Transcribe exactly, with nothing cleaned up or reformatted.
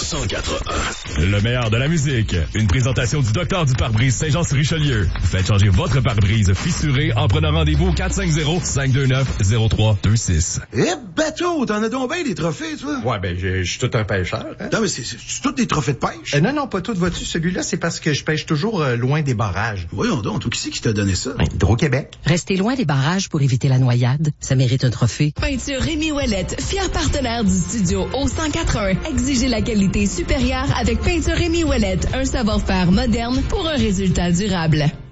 cent quatre un. Le meilleur de la musique. Une présentation du docteur du pare-brise Saint-Jean-sur-Richelieu. Faites changer votre pare-brise fissuré en prenant rendez-vous au quatre cinq zéro, cinq deux neuf, zéro trois deux six. Eh, bateau, t'en as donc bien des trophées, toi? Ouais, ben, je suis tout un pêcheur. Hein? Non, mais c'est, c'est, c'est tous des trophées de pêche? Euh, non, non, pas tout. Vois-tu, celui-là, c'est parce que je pêche toujours euh, loin des barrages. Voyons donc, toi, qui c'est qui t'a donné ça? Ben, Hydro-Québec. Restez loin des barrages pour éviter la noyade. Ça mérite un trophée. Peinture Rémi Ouellette, fier partenaire du studio O cent quatre-un. Exigez la qualité supérieure avec Peinture Rémi Ouellette, un savoir-faire moderne pour un résultat durable.